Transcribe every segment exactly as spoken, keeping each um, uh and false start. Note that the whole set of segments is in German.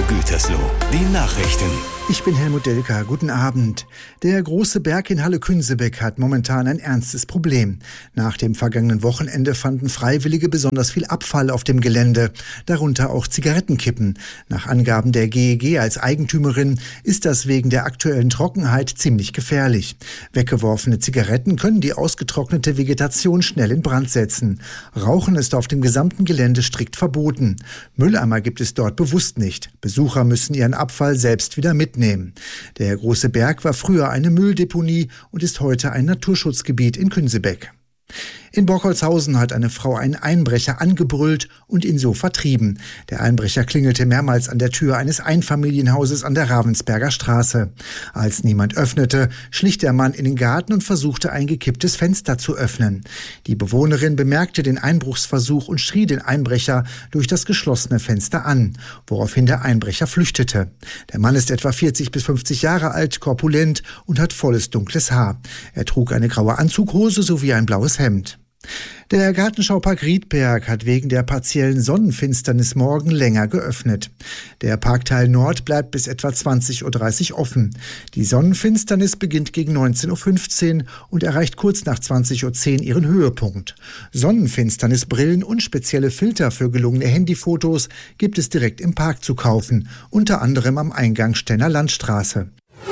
Gütersloh, die Nachrichten. Ich bin Helmut Delka, guten Abend. Der große Berg in Halle-Künsebeck hat momentan ein ernstes Problem. Nach dem vergangenen Wochenende fanden Freiwillige besonders viel Abfall auf dem Gelände, darunter auch Zigarettenkippen. Nach Angaben der G E G als Eigentümerin ist das wegen der aktuellen Trockenheit ziemlich gefährlich. Weggeworfene Zigaretten können die ausgetrocknete Vegetation schnell in Brand setzen. Rauchen ist auf dem gesamten Gelände strikt verboten. Mülleimer gibt es dort bewusst nicht. Besucher müssen ihren Abfall selbst wieder mitnehmen. Der große Berg war früher eine Mülldeponie und ist heute ein Naturschutzgebiet in Künsebeck. In Bockholzhausen hat eine Frau einen Einbrecher angebrüllt und ihn so vertrieben. Der Einbrecher klingelte mehrmals an der Tür eines Einfamilienhauses an der Ravensberger Straße. Als niemand öffnete, schlich der Mann in den Garten und versuchte, ein gekipptes Fenster zu öffnen. Die Bewohnerin bemerkte den Einbruchsversuch und schrie den Einbrecher durch das geschlossene Fenster an, woraufhin der Einbrecher flüchtete. Der Mann ist etwa vierzig bis fünfzig Jahre alt, korpulent und hat volles dunkles Haar. Er trug eine graue Anzughose sowie ein blaues Hemd. Der Gartenschaupark Riedberg hat wegen der partiellen Sonnenfinsternis morgen länger geöffnet. Der Parkteil Nord bleibt bis etwa zwanzig Uhr dreißig offen. Die Sonnenfinsternis beginnt gegen neunzehn Uhr fünfzehn und erreicht kurz nach zwanzig Uhr zehn ihren Höhepunkt. Sonnenfinsternisbrillen und spezielle Filter für gelungene Handyfotos gibt es direkt im Park zu kaufen, unter anderem am Eingang Stenner Landstraße.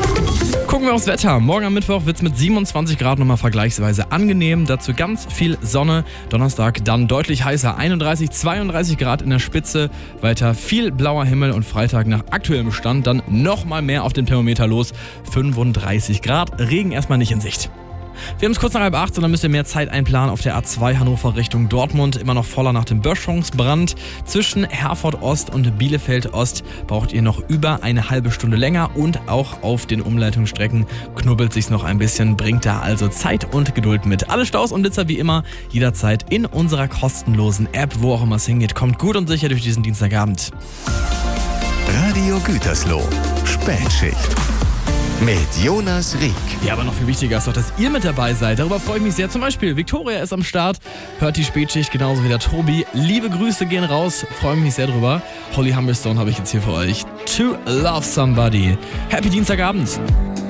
Gucken wir aufs Wetter. Morgen am Mittwoch wird es mit siebenundzwanzig Grad nochmal vergleichsweise angenehm. Dazu ganz viel Sonne. Donnerstag dann deutlich heißer. einunddreißig, zweiunddreißig Grad in der Spitze. Weiter viel blauer Himmel und Freitag nach aktuellem Stand dann nochmal mehr auf dem Thermometer los. fünfunddreißig Grad. Regen erstmal nicht in Sicht. Wir haben es kurz nach halb acht und dann müsst ihr mehr Zeit einplanen auf der A zwei Hannover Richtung Dortmund. Immer noch voller nach dem Böschungsbrand. Zwischen Herford Ost und Bielefeld Ost braucht ihr noch über eine halbe Stunde länger und auch auf den Umleitungsstrecken knubbelt sich's noch ein bisschen. Bringt da also Zeit und Geduld mit. Alle Staus und Blitzer wie immer jederzeit in unserer kostenlosen App, wo auch immer es hingeht. Kommt gut und sicher durch diesen Dienstagabend. Radio Gütersloh, Spätschicht. Mit Jonas Rieck. Ja, aber noch viel wichtiger ist doch, dass ihr mit dabei seid. Darüber freue ich mich sehr. Zum Beispiel Victoria ist am Start, hört die Spätschicht, genauso wie der Tobi. Liebe Grüße gehen raus, freue mich sehr drüber. Holly Humberstone habe ich jetzt hier für euch. To Love Somebody. Happy Dienstagabend.